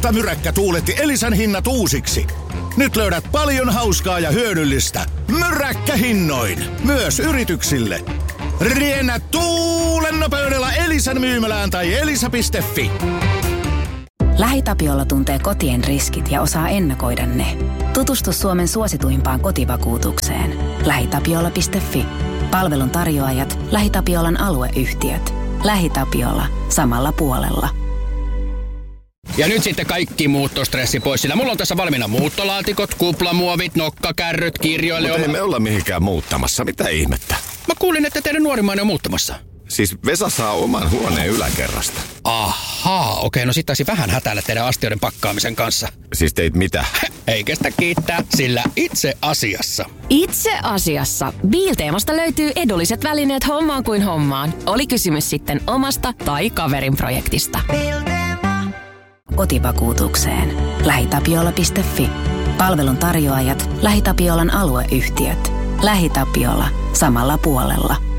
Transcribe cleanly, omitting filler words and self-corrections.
Kultamyräkkä tuuletti Elisan hinnat uusiksi. Nyt löydät paljon hauskaa ja hyödyllistä. Myräkkähinnoin. Myös yrityksille. Riennä tuulen nopeudella Elisan myymälään tai elisa.fi. LähiTapiola tuntee kotien riskit ja osaa ennakoida ne. Tutustu Suomen suosituimpaan kotivakuutukseen. LähiTapiola.fi. Palvelun tarjoajat, LähiTapiolan alueyhtiöt. LähiTapiola. Samalla puolella. Ja nyt sitten kaikki muuttostressi pois, sillä mulla on tässä valmiina muuttolaatikot, kuplamuovit, nokkakärryt, kirjoille. Mutta ei me olla mihinkään muuttamassa. Mitä ihmettä? Mä kuulin, että teidän nuorimmainen on muuttamassa. Siis Vesa saa oman huoneen yläkerrasta. Ahaa, okei, no sit taisi vähän hätäillä teidän astioiden pakkaamisen kanssa. Siis teit mitä? Ei kestä kiittää, sillä itse asiassa. Itse asiassa. Biilteemasta löytyy edulliset välineet hommaan kuin hommaan. Oli kysymys sitten omasta tai kaverin projektista. Kotivakuutukseen. LähiTapiola.fi. Palvelun tarjoajat, LähiTapiolan alueyhtiöt. LähiTapiola. Samalla puolella.